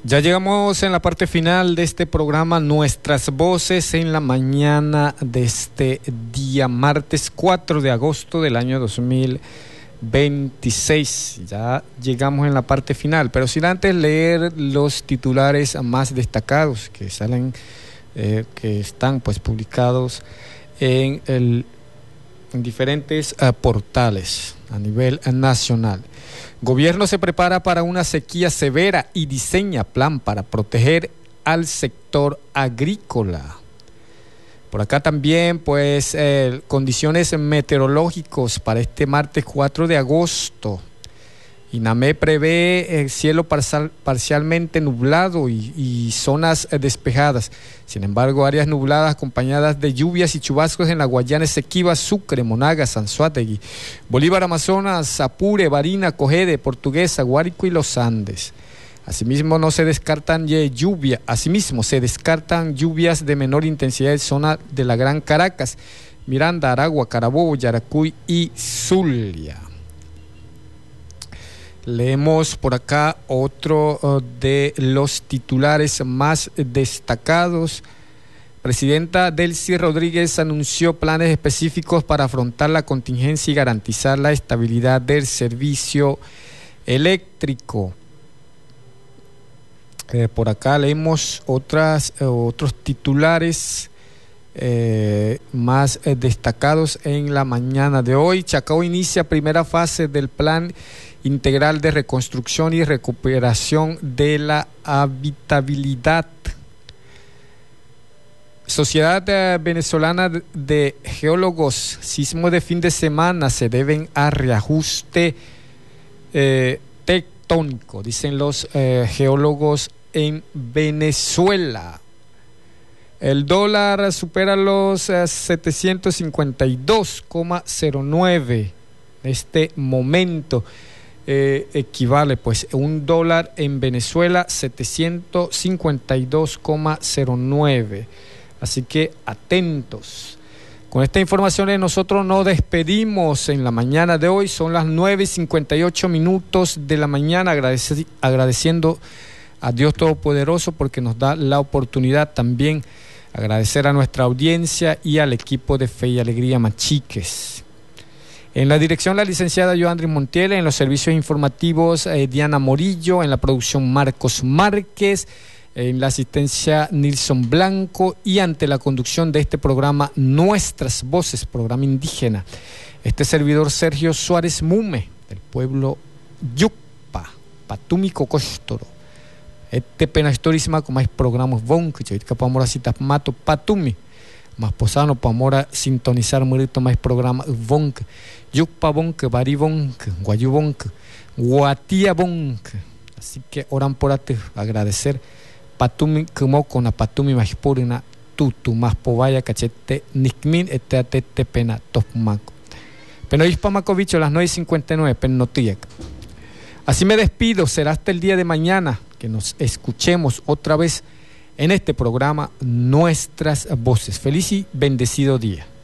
Ya llegamos en la parte final de este programa, Nuestras Voces, en la mañana de este día, martes 4 de agosto del año 2026. Ya llegamos en la parte final, pero sin antes leer los titulares más destacados que salen, que están pues publicados en diferentes portales a nivel nacional. Gobierno se prepara para una sequía severa y diseña plan para proteger al sector agrícola. Por acá también, pues, condiciones meteorológicas para este martes 4 de agosto. INAME prevé cielo parcialmente nublado y zonas despejadas. Sin embargo, áreas nubladas acompañadas de lluvias y chubascos en la Guayana Esequiba, Sucre, Monagas, Anzoátegui, Bolívar, Amazonas, Apure, Barinas, Cogede, Portuguesa, Guárico y Los Andes. Asimismo, se descartan lluvias de menor intensidad en zona de la Gran Caracas, Miranda, Aragua, Carabobo, Yaracuy y Zulia. Leemos por acá otro de los titulares más destacados. Presidenta Delcy Rodríguez anunció planes específicos para afrontar la contingencia y garantizar la estabilidad del servicio eléctrico. Por acá leemos otros titulares más destacados en la mañana de hoy. Chacao inicia primera fase del plan integral de reconstrucción y recuperación de la habitabilidad. Sociedad Venezolana de Geólogos, sismo de fin de semana se deben a reajuste tectónico, dicen los geólogos en Venezuela. El dólar supera los 752,09 en este momento. Equivale pues un dólar en Venezuela 752,09. Así que atentos. Con esta información nosotros nos despedimos en la mañana de hoy. Son las 9:58 de la mañana, agradeciendo a Dios Todopoderoso porque nos da la oportunidad también. Agradecer a nuestra audiencia y al equipo de Fe y Alegría Machiques. En la dirección, la licenciada Joandri Montiel; en los servicios informativos, Diana Morillo; en la producción, Marcos Márquez; en la asistencia, Nilson Blanco; y ante la conducción de este programa, Nuestras Voces, programa indígena, este servidor, Sergio Suárez Mume, del pueblo Yucpa, Patumi Cocostoro. Este pena historisma como es programas bonk, que podemos citar mato Patumi. Más posano para sintonizar murito más programa bonk, Yucpa bonk, Bari bonk, Guayu bonk, Guatía bonk. Así que oran por ti, agradecer Patumi como con a Patumi más purina tutu más povaya cachete nikmin este pena topmaco. Pero Ispamacovicho a las 9:59 pennotiac. Así me despido, será hasta el día de mañana que nos escuchemos otra vez en este programa Nuestras Voces. Feliz y bendecido día.